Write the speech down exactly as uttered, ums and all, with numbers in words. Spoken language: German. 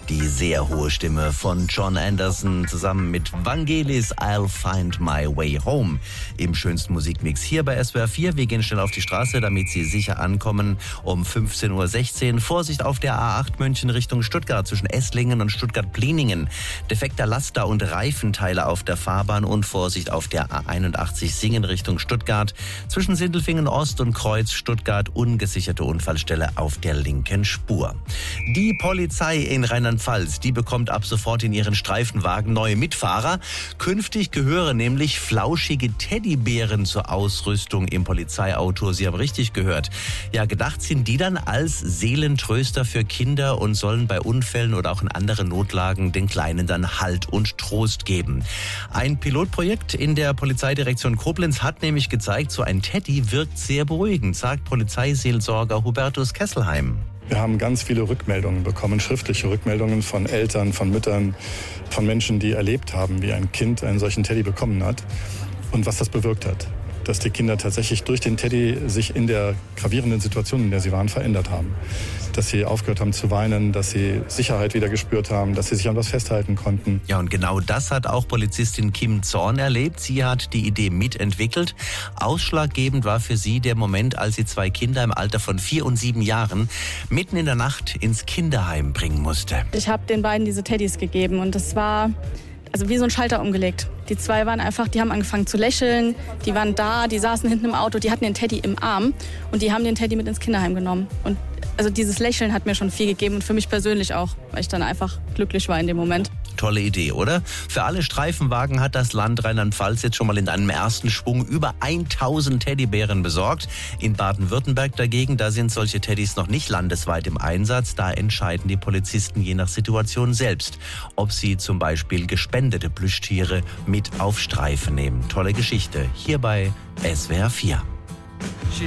Die sehr hohe Stimme von Jon Anderson zusammen mit Vangelis I'll Find My Way Home im schönsten Musikmix hier bei S W R vier. Wir gehen schnell auf die Straße, damit Sie sicher ankommen um fünfzehn Uhr sechzehn. Vorsicht auf der A acht München Richtung Stuttgart zwischen Esslingen und Stuttgart-Pliningen. Defekter Laster und Reifenteile auf der Fahrbahn und Vorsicht auf der A einundachtzig Singen Richtung Stuttgart zwischen Sindelfingen Ost und Kreuz Stuttgart. Ungesicherte Unfallstelle auf der linken Spur. Die Polizei in Rheinland-Pfalz, die bekommt ab sofort in ihren Streifenwagen neue Mitfahrer. Künftig gehören nämlich flauschige Teddybären zur Ausrüstung im Polizeiauto. Sie haben richtig gehört. Ja, gedacht sind die dann als Seelentröster für Kinder und sollen bei Unfällen oder auch in anderen Notlagen den Kleinen dann Halt und Trost geben. Ein Pilotprojekt in der Polizeidirektion Koblenz hat nämlich gezeigt, so ein Teddy wirkt sehr beruhigend, sagt Polizeiseelsorger Hubertus Kesselheim. Wir haben ganz viele Rückmeldungen bekommen, schriftliche Rückmeldungen von Eltern, von Müttern, von Menschen, die erlebt haben, wie ein Kind einen solchen Teddy bekommen hat und was das bewirkt hat. Dass die Kinder tatsächlich durch den Teddy sich in der gravierenden Situation, in der sie waren, verändert haben. Dass sie aufgehört haben zu weinen, dass sie Sicherheit wieder gespürt haben, dass sie sich an was festhalten konnten. Ja, und genau das hat auch Polizistin Kim Zorn erlebt. Sie hat die Idee mitentwickelt. Ausschlaggebend war für sie der Moment, als sie zwei Kinder im Alter von vier und sieben Jahren mitten in der Nacht ins Kinderheim bringen musste. Ich habe den beiden diese Teddys gegeben und das war also wie so ein Schalter umgelegt. Die zwei waren einfach, die haben angefangen zu lächeln, die waren da, die saßen hinten im Auto, die hatten den Teddy im Arm und die haben den Teddy mit ins Kinderheim genommen. Und also dieses Lächeln hat mir schon viel gegeben und für mich persönlich auch, weil ich dann einfach glücklich war in dem Moment. Tolle Idee, oder? Für alle Streifenwagen hat das Land Rheinland-Pfalz jetzt schon mal in einem ersten Schwung über tausend Teddybären besorgt. In Baden-Württemberg dagegen, da sind solche Teddys noch nicht landesweit im Einsatz. Da entscheiden die Polizisten je nach Situation selbst, ob sie zum Beispiel gespendete Plüschtiere mit auf Streife nehmen. Tolle Geschichte hier bei S W R vier.